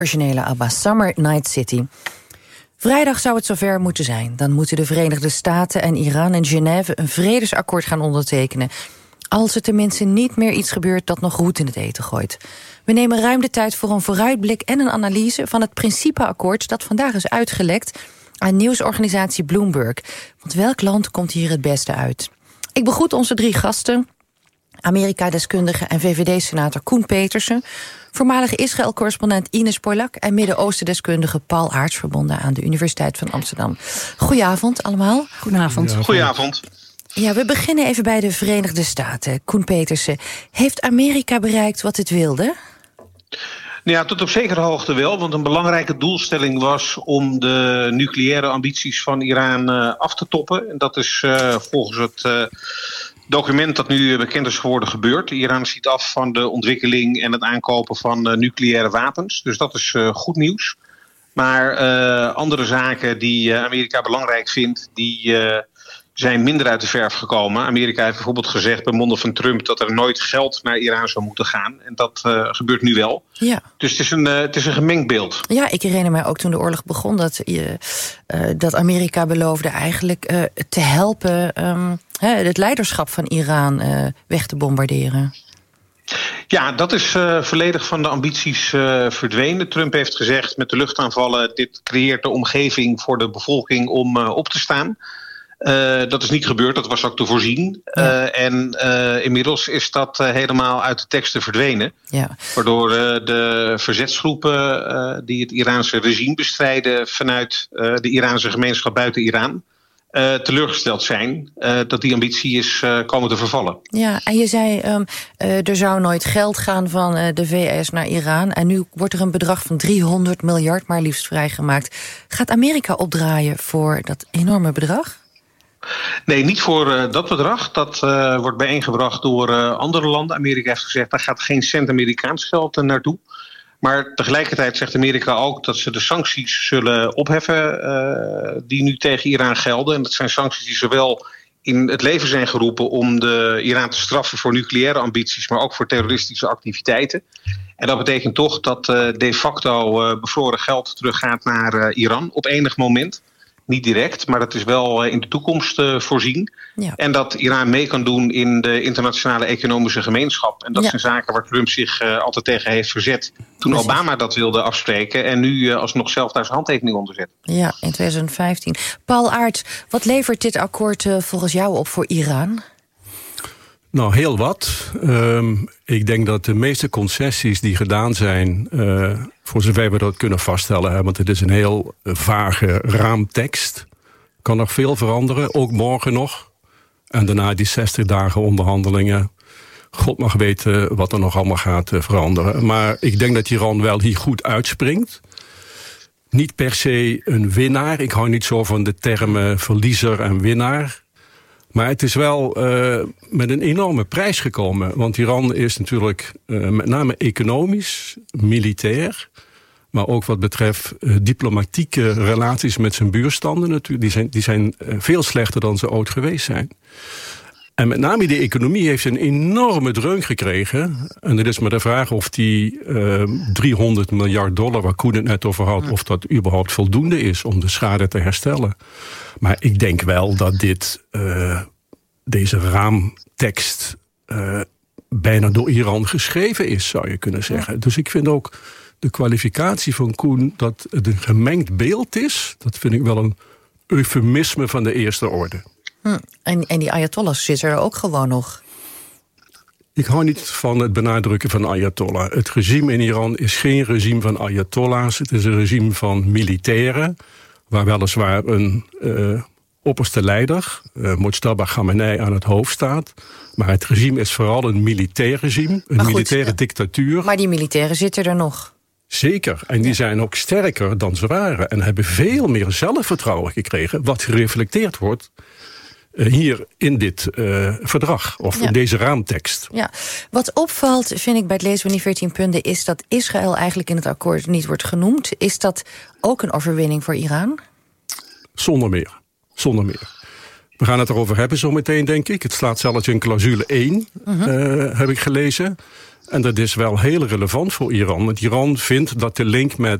originele ABBA Summer Night City. Vrijdag zou het zover moeten zijn. Dan moeten de Verenigde Staten en Iran in Genève een vredesakkoord gaan ondertekenen. Als er tenminste niet meer iets gebeurt dat nog roet in het eten gooit. We nemen ruim de tijd voor een vooruitblik en een analyse van het principeakkoord dat vandaag is uitgelekt aan nieuwsorganisatie Bloomberg. Want welk land komt hier het beste uit? Ik begroet onze 3 gasten. Amerika-deskundige en VVD-senator Koen Petersen, voormalige Israël-correspondent Ines Polak en Midden-Oosten-deskundige Paul Aarts, verbonden aan de Universiteit van Amsterdam. Goedenavond allemaal. Goedenavond. Goedenavond. Ja, we beginnen even bij de Verenigde Staten. Koen Petersen, heeft Amerika bereikt wat het wilde? Ja, tot op zekere hoogte wel, want een belangrijke doelstelling was om de nucleaire ambities van Iran af te toppen. En dat is volgens het document dat nu bekend is geworden gebeurd. Iran ziet af van de ontwikkeling en het aankopen van nucleaire wapens. Dus dat is goed nieuws. Maar andere zaken die Amerika belangrijk vindt, die zijn minder uit de verf gekomen. Amerika heeft bijvoorbeeld gezegd bij monden van Trump dat er nooit geld naar Iran zou moeten gaan. En dat gebeurt nu wel. Ja. Dus het is een gemengd beeld. Ja, ik herinner mij ook toen de oorlog begon dat Amerika beloofde eigenlijk te helpen het leiderschap van Iran weg te bombarderen. Ja, dat is volledig van de ambities verdwenen. Trump heeft gezegd met de luchtaanvallen, dit creëert de omgeving voor de bevolking om op te staan. Dat is niet gebeurd, dat was ook te voorzien. Ja. Inmiddels is dat helemaal uit de teksten verdwenen. Ja. Waardoor de verzetsgroepen die het Iraanse regime bestrijden vanuit de Iraanse gemeenschap buiten Iran teleurgesteld zijn dat die ambitie is komen te vervallen. Ja, en je zei er zou nooit geld gaan van de VS naar Iran. En nu wordt er een bedrag van 300 miljard maar liefst vrijgemaakt. Gaat Amerika opdraaien voor dat enorme bedrag? Nee, niet voor dat bedrag. Dat wordt bijeengebracht door andere landen. Amerika heeft gezegd, daar gaat geen cent Amerikaans geld naartoe. Maar tegelijkertijd zegt Amerika ook dat ze de sancties zullen opheffen die nu tegen Iran gelden. En dat zijn sancties die zowel in het leven zijn geroepen om de Iran te straffen voor nucleaire ambities, maar ook voor terroristische activiteiten. En dat betekent toch dat de facto bevroren geld teruggaat naar Iran op enig moment. Niet direct, maar dat is wel in de toekomst voorzien. Ja. En dat Iran mee kan doen in de internationale economische gemeenschap. En dat zijn zaken waar Trump zich altijd tegen heeft verzet toen Obama dat wilde afspreken en nu alsnog zelf daar zijn handtekening onder zet. Ja, in 2015. Paul Aarts, wat levert dit akkoord volgens jou op voor Iran? Nou, heel wat. Ik denk dat de meeste concessies die gedaan zijn, voor zover we dat kunnen vaststellen, want het is een heel vage raamtekst, kan nog veel veranderen, ook morgen nog. En daarna die 60 dagen onderhandelingen. God mag weten wat er nog allemaal gaat veranderen. Maar ik denk dat Iran wel hier goed uitspringt. Niet per se een winnaar. Ik hou niet zo van de termen verliezer en winnaar. Maar het is wel met een enorme prijs gekomen. Want Iran is natuurlijk met name economisch, militair, maar ook wat betreft diplomatieke relaties met zijn buurstanden natuurlijk. Die zijn veel slechter dan ze ooit geweest zijn. En met name die economie heeft een enorme dreun gekregen. En het is maar de vraag of die $300 miljard waar Koen het net over had, of dat überhaupt voldoende is om de schade te herstellen. Maar ik denk wel dat deze raamtekst bijna door Iran geschreven is, zou je kunnen zeggen. Dus ik vind ook de kwalificatie van Koen dat het een gemengd beeld is, dat vind ik wel een eufemisme van de eerste orde. En die Ayatollahs zitten er ook gewoon nog. Ik hou niet van het benadrukken van Ayatollah. Het regime in Iran is geen regime van Ayatollahs. Het is een regime van militairen, waar weliswaar een opperste leider, Mojtaba Khamenei, aan het hoofd staat. Maar het regime is vooral een militair regime, een militaire dictatuur. Maar die militairen zitten er nog. Zeker, en die zijn ook sterker dan ze waren. En hebben veel meer zelfvertrouwen gekregen, wat gereflecteerd wordt hier in dit verdrag, of in deze raamtekst. Ja. Wat opvalt, vind ik, bij het lezen van die 14 punten, is dat Israël eigenlijk in het akkoord niet wordt genoemd. Is dat ook een overwinning voor Iran? Zonder meer. We gaan het erover hebben zo meteen, denk ik. Het slaat zelfs in clausule 1, heb ik gelezen. En dat is wel heel relevant voor Iran. Want Iran vindt dat de link met